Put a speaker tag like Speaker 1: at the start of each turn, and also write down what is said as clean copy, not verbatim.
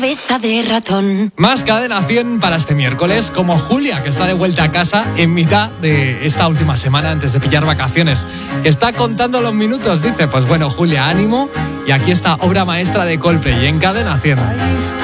Speaker 1: cabeza de ratón.
Speaker 2: Más Cadena 100 para este miércoles, como Julia, que está de vuelta a casa en mitad de esta última semana antes de pillar vacaciones. Que está contando los minutos, dice. Pues bueno, Julia, ánimo. Y aquí está obra maestra de Coldplay en Cadena 100.